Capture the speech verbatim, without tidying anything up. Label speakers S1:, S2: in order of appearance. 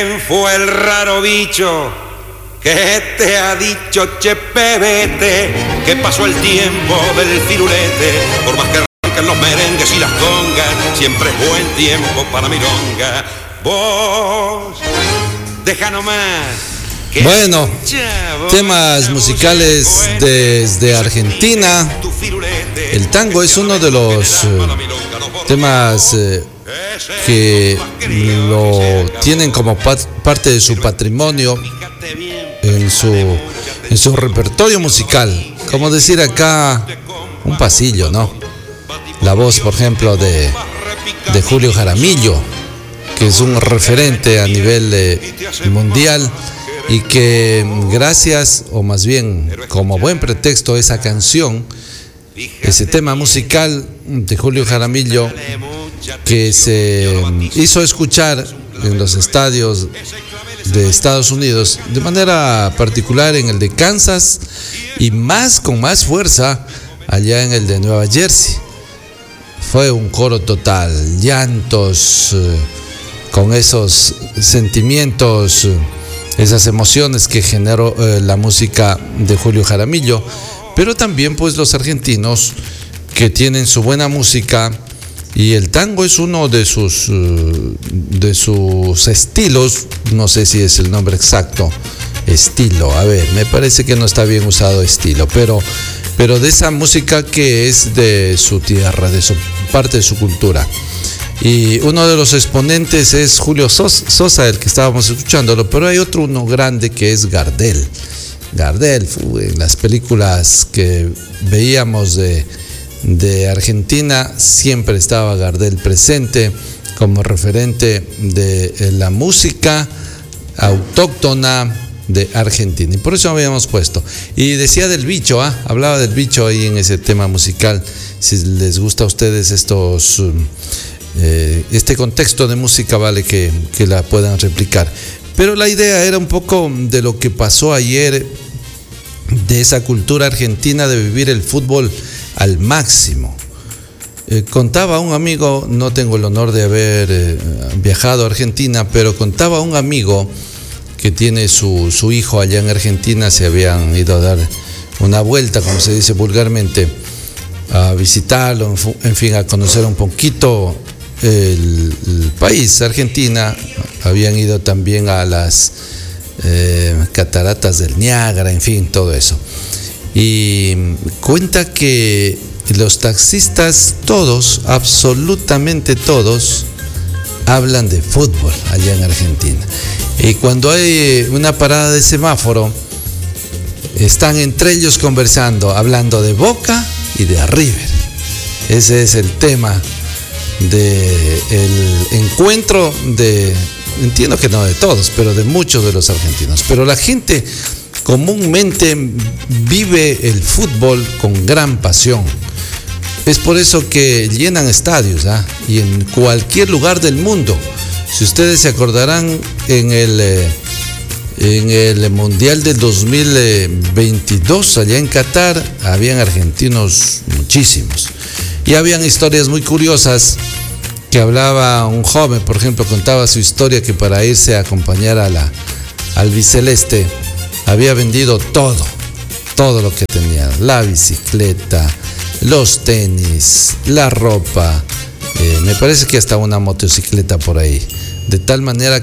S1: ¿Quién fue el raro bicho que te ha dicho, che pebete, que pasó el tiempo del firulete? Por más que arrancan los merengues y las congas, siempre es buen tiempo para milonga. Vos, deja nomás.
S2: Bueno, temas musicales desde Argentina. El tango es uno de los uh, temas uh, que lo tienen como pat- parte de su patrimonio en su, en su repertorio musical. Como decir acá, un pasillo, ¿no? La voz, por ejemplo, de, de Julio Jaramillo, que es un referente a nivel eh, mundial, y que gracias, o más bien como buen pretexto, esa canción, ese tema musical de Julio Jaramillo, que se hizo escuchar en los estadios de Estados Unidos, de manera particular en el de Kansas y más con más fuerza allá en el de Nueva Jersey. Fue un coro total, llantos, eh, con esos sentimientos, eh, esas emociones que generó eh, la música de Julio Jaramillo, pero también pues los argentinos que tienen su buena música, y el tango es uno de sus uh, de sus estilos. No sé si es el nombre exacto, estilo, a ver, me parece que no está bien usado estilo, pero pero de esa música que es de su tierra, de su parte de su cultura. Y uno de los exponentes es Julio Sosa, el que estábamos escuchándolo, pero hay otro uno grande que es Gardel. Gardel, en las películas que veíamos de, de Argentina, siempre estaba Gardel presente como referente de la música autóctona de Argentina. Y por eso habíamos puesto. Y decía del bicho, ¿ah? Hablaba del bicho ahí en ese tema musical. Si les gusta a ustedes estos... Um, Eh, este contexto de música, vale que, que la puedan replicar. Pero la idea era un poco de lo que pasó ayer, de esa cultura argentina de vivir el fútbol al máximo. Eh, contaba un amigo, no tengo el honor de haber eh, viajado a Argentina, pero contaba un amigo que tiene su, su hijo allá en Argentina. Se habían ido a dar una vuelta, como se dice vulgarmente, a visitarlo, en fin, a conocer un poquito El, el país, Argentina. Habían ido también a las eh, cataratas del Niágara, en fin, todo eso. Y cuenta que los taxistas, todos, absolutamente todos, hablan de fútbol allá en Argentina. Y cuando hay una parada de semáforo, están entre ellos conversando, hablando de Boca y de River. Ese es el tema del encuentro de, entiendo que no de todos, pero de muchos de los argentinos. Pero la gente comúnmente vive el fútbol con gran pasión. Es por eso que llenan estadios, ¿ah? Y en cualquier lugar del mundo. Si ustedes se acordarán, en el en el Mundial del dos mil veintidós allá en Qatar, habían argentinos muchísimos. Y habían historias muy curiosas que hablaba un joven, por ejemplo, contaba su historia que para irse a acompañar a la albiceleste había vendido todo, todo lo que tenía, la bicicleta, los tenis, la ropa, eh, me parece que hasta una motocicleta por ahí, de tal manera